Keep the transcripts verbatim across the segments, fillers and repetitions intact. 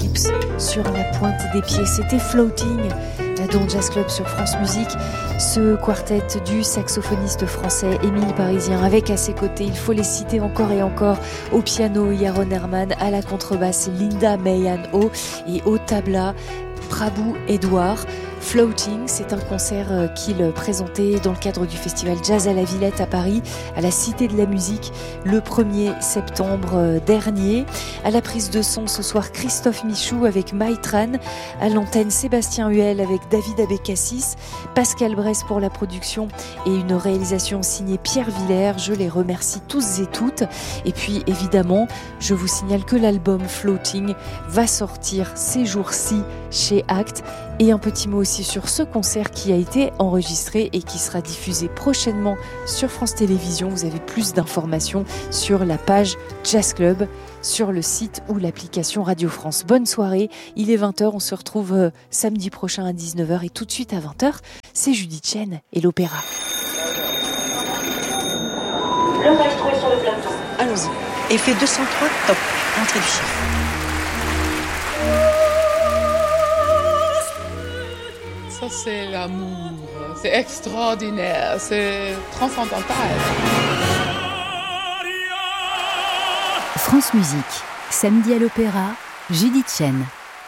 Eclipse sur la pointe des pieds. C'était Floating dans Jazz Club sur France Musique. Ce quartet du saxophoniste français Émile Parisien, avec à ses côtés, il faut les citer encore et encore, au piano Yaron Herman, à la contrebasse Linda Mayan-Ho et au tabla Prabhu Edouard. Floating, c'est un concert qu'il présentait dans le cadre du festival Jazz à la Villette à Paris, à la Cité de la Musique, le premier septembre dernier. À la prise de son ce soir, Christophe Michou avec Maïtran, à l'antenne Sébastien Huel avec David Abécassis, Pascal Bress pour la production et une réalisation signée Pierre Villers. Je les remercie tous et toutes. Et puis évidemment, je vous signale que l'album Floating va sortir ces jours-ci chez Actes. Et un petit mot aussi sur ce concert qui a été enregistré et qui sera diffusé prochainement sur France Télévisions. Vous avez plus d'informations sur la page Jazz Club, sur le site ou l'application Radio France. Bonne soirée, il est vingt heures, on se retrouve samedi prochain à dix-neuf heures et tout de suite à vingt heures, c'est Judith Chen et l'opéra. Le maestro est sur le plateau. Allons-y. Effet deux cent trois, top. Entrée du chiffre. Ça, c'est l'amour. C'est extraordinaire. C'est transcendantal. France Musique, samedi à l'Opéra, Judith Chen.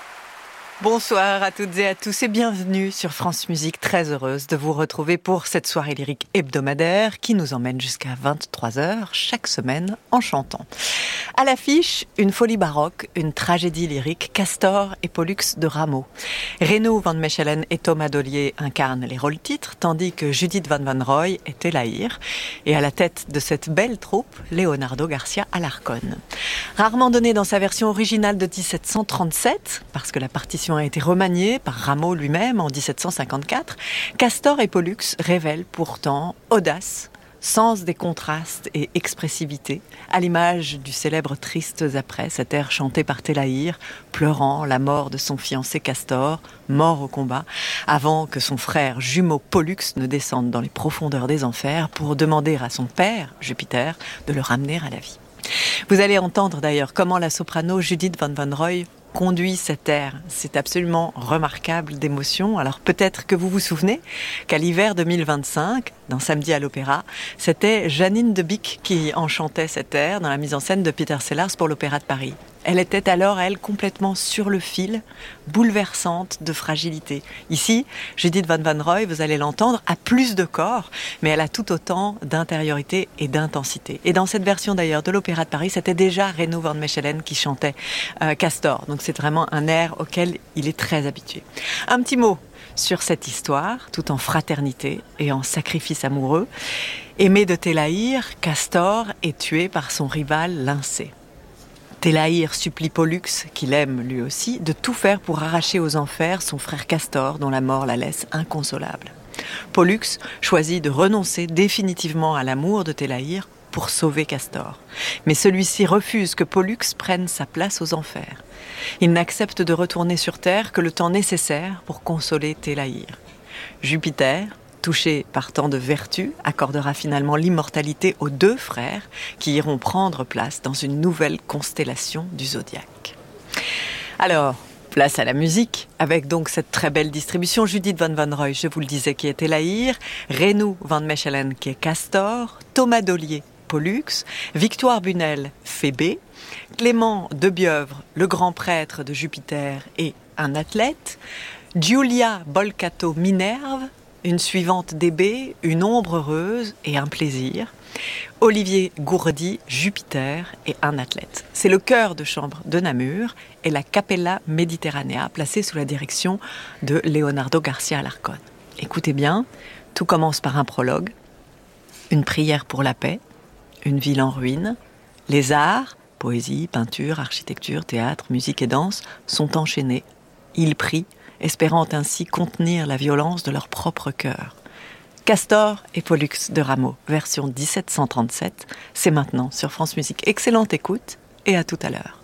Bonsoir à toutes et à tous et bienvenue sur France Musique. Très heureuse de vous retrouver pour cette soirée lyrique hebdomadaire qui nous emmène jusqu'à vingt-trois heures chaque semaine en chantant. À l'affiche, une folie baroque, une tragédie lyrique, Castor et Pollux de Rameau. Renaud Van Mechelen et Thomas Dollier incarnent les rôles-titres, tandis que Judith Van Wanrooij est Télaïr. Et à la tête de cette belle troupe, Leonardo Garcia Alarcón. Rarement donné dans sa version originale de dix-sept cent trente-sept, parce que la partition a été remaniée par Rameau lui-même en dix-sept cent cinquante-quatre, Castor et Pollux révèlent pourtant audace, sens des contrastes et expressivité, à l'image du célèbre Tristes après, cet air chanté par Télaïr, pleurant la mort de son fiancé Castor, mort au combat, avant que son frère jumeau Pollux ne descende dans les profondeurs des enfers pour demander à son père, Jupiter, de le ramener à la vie. Vous allez entendre d'ailleurs comment la soprano Judith Van Wanrooij conduit cet air. C'est absolument remarquable d'émotion. Alors peut-être que vous vous souvenez qu'à l'hiver deux mille vingt-cinq, dans Samedi à l'Opéra, c'était Janine de Bic qui en chantait cet air dans la mise en scène de Peter Sellars pour l'Opéra de Paris. Elle était alors, elle, complètement sur le fil, bouleversante de fragilité. Ici, Judith Van Wanrooij, vous allez l'entendre, a plus de corps, mais elle a tout autant d'intériorité et d'intensité. Et dans cette version d'ailleurs de l'Opéra de Paris, c'était déjà Renaud Van Mechelen qui chantait euh, Castor. Donc c'est vraiment un air auquel il est très habitué. Un petit mot sur cette histoire, tout en fraternité et en sacrifice amoureux. Aimé de Télaïr, Castor est tué par son rival Lyncée. Télaïr supplie Pollux, qu'il aime lui aussi, de tout faire pour arracher aux enfers son frère Castor, dont la mort la laisse inconsolable. Pollux choisit de renoncer définitivement à l'amour de Télaïr pour sauver Castor. Mais celui-ci refuse que Pollux prenne sa place aux enfers. Il n'accepte de retourner sur Terre que le temps nécessaire pour consoler Télaïr. Jupiter, touché par tant de vertus, accordera finalement l'immortalité aux deux frères qui iront prendre place dans une nouvelle constellation du zodiaque. Alors, place à la musique, avec donc cette très belle distribution. Judith Van Wanrooij, je vous le disais, qui est Télaïr, Renaud Van Mechelen, qui est Castor, Thomas Dollier, Pollux, Victoire Bunel, Phébé, Clément de Bieuvre, le grand prêtre de Jupiter et un athlète, Giulia Bolcato, Minerve, une suivante d'Hébé, une ombre heureuse et un plaisir, Olivier Gourdi, Jupiter et un athlète. C'est le chœur de chambre de Namur et la Capella Mediterranea, placée sous la direction de Leonardo Garcia Alarcón. Écoutez bien, tout commence par un prologue, une prière pour la paix, une ville en ruine, les arts, poésie, peinture, architecture, théâtre, musique et danse, sont enchaînés. Ils prient, espérant ainsi contenir la violence de leur propre cœur. Castor et Pollux de Rameau, version dix-sept cent trente-sept, c'est maintenant sur France Musique. Excellente écoute et à tout à l'heure.